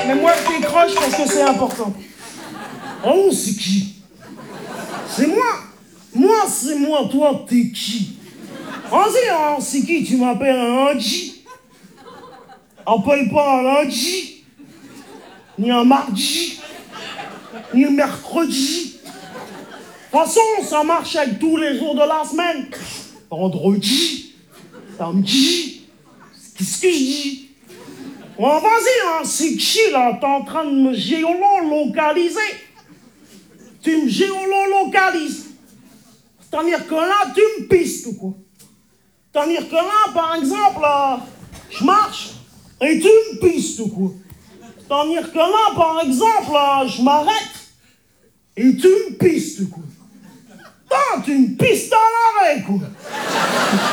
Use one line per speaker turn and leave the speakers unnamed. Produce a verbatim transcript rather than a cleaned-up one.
Mais moi, je décroche parce que c'est important. Oh, c'est qui? C'est moi. Moi, c'est moi. Toi, t'es qui? Vas-y, hein, c'est qui? Tu m'appelles un lundi? Appelle pas un lundi, ni un mardi, ni un mercredi. De toute façon, ça marche avec tous les jours de la semaine. Vendredi, samedi, qu'est-ce que je dis? Oh, vas-y, hein, c'est qui là? T'es en train de me géolocaliser. Tu me géolocalises. C'est-à-dire que là, tu me pistes, quoi. C'est-à-dire que là, par exemple, là, je marche et tu me pistes, quoi. C'est-à-dire que là, par exemple, là, je m'arrête et tu me pistes, quoi. Ah, tu me pistes à l'arrêt, quoi.